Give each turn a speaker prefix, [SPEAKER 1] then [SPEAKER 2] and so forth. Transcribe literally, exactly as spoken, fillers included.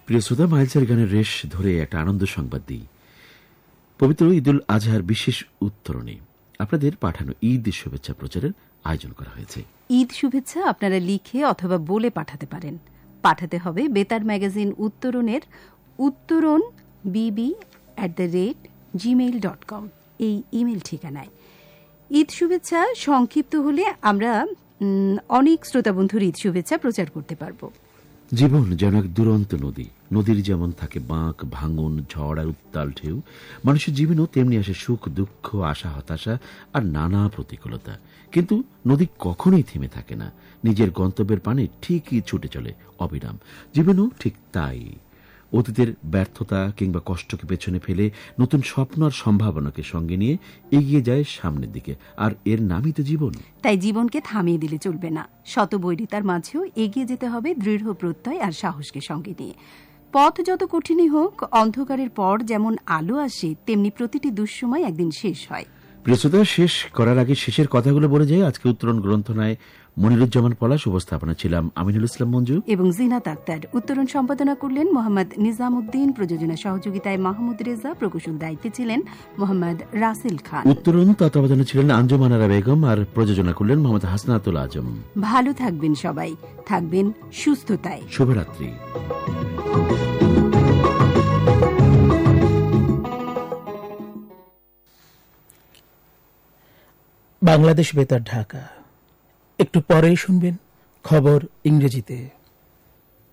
[SPEAKER 1] প্রিয় শ্রোতা, মাইলসের গানের রেশ ধরে একটা আনন্দ সংবাদ দিই। পবিত্র ঈদুল আজহার বিশেষ উত্তরণে আপনাদের পাঠানো ঈদ শুভেচ্ছা প্রচারের আয়োজন করা হয়েছে।
[SPEAKER 2] ঈদ শুভেচ্ছা আপনারা লিখে অথবা বলে পাঠাতে পারেন। পাঠাতে হবে বেতার ম্যাগাজিন উত্তরণের উত্তরণ বিবি at the rate Gmail dot com এই ইমেল ঠিকানায়। ঈদ শুভেচ্ছা সংক্ষিপ্ত হলে আমরা অনেক শ্রোতাবন্ধুর ঈদ শুভেচ্ছা প্রচার করতে পারব।
[SPEAKER 1] জীবন যেন এক দুরন্ত নদী। নদীর যেমন থাকে বাঁক, ভাঙন, ঝড় আর উত্তাল ঢেউ, মানুষের জীবনেও তেমনি আসে সুখ, দুঃখ, আশা, হতাশা আর নানা প্রতিকূলতা। কিন্তু নদী কখনোই থেমে থাকে না, নিজের গন্তব্যের পানে ঠিকই ছুটে চলে অবিরাম। জীবনও ঠিক তাই। অতীতের ব্যর্থতা কিংবা কষ্টকে পেছনে ফেলে নতুন স্বপ্ন আর সম্ভাবনাকে সঙ্গে নিয়ে এগিয়ে যায় সামনের দিকে, আর এর নামই তো জীবন।
[SPEAKER 2] তাই জীবনকে থামিয়ে দিলে চলবে না। শত বৈরিতার মাঝেও এগিয়ে যেতে হবে দৃঢ় প্রত্যয় আর সাহসকে সঙ্গে নিয়ে। পথ যত কঠিনই হোক, অন্ধকারের পর যেমন আলো আসে, তেমনি প্রতিটি দুঃসময় একদিন শেষ হয়।
[SPEAKER 1] প্রিয়শ্রোতা, শেষ করার আগে শেষের কথাগুলো বলে যায়। আজকে উত্তরণ গ্রন্থনায় মনিরুজ্জামান পলাশ, উপস্থাপনা ছিলাম আমিনুল ইসলাম মঞ্জু
[SPEAKER 2] এবং জিনাত আক্তার। উত্তরণ সম্পাদনা করলেন মোহাম্মদ নিজামুদ্দিন, প্রযোজনা সহযোগিতায় মাহমুদ রেজা, প্রকৌশল দায়িত্বে ছিলেন মোহাম্মদ রাসেল খান।
[SPEAKER 1] উত্তরণ তত্ত্বাবধানে ছিলেন আঞ্জুমানারা বেগম আর প্রযোজনা করলেন মোহাম্মদ হাসনাতুল আজম।
[SPEAKER 2] ভালো থাকবেন সবাই, থাকবেন সুস্থতায়।
[SPEAKER 1] শুভরাত্রি।
[SPEAKER 3] বাংলাদেশ বেতার, ঢাকা। একটু পরেই শুনবেন খবর ইংরেজিতে।